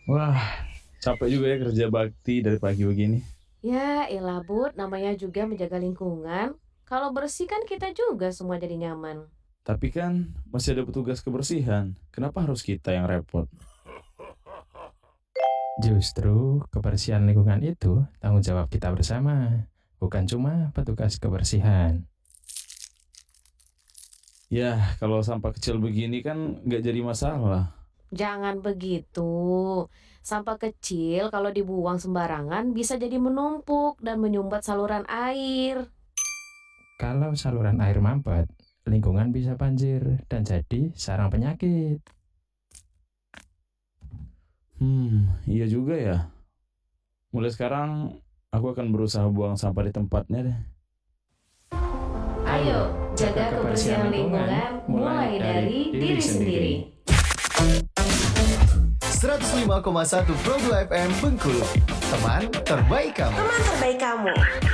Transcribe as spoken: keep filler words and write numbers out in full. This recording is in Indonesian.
Wah, capek juga ya kerja bakti dari pagi begini. Ya, elah Bud, namanya juga menjaga lingkungan. Kalau bersih kan kita juga semua jadi nyaman. Tapi kan masih ada petugas kebersihan. Kenapa harus kita yang repot? Justru kebersihan lingkungan itu tanggung jawab kita bersama, bukan cuma petugas kebersihan. Ya, kalau sampah kecil begini kan nggak jadi masalah. Jangan begitu. Sampah kecil kalau dibuang sembarangan bisa jadi menumpuk dan menyumbat saluran air. Kalau saluran air mampet, lingkungan bisa banjir dan jadi sarang penyakit. Hmm, iya juga ya. Mulai sekarang aku akan berusaha buang sampah di tempatnya deh. Ayo, jaga kebersihan lingkungan mulai dari diri sendiri. seratus lima koma satu Pro dua F M Bengkulu. Teman terbaik kamu. Teman terbaik kamu.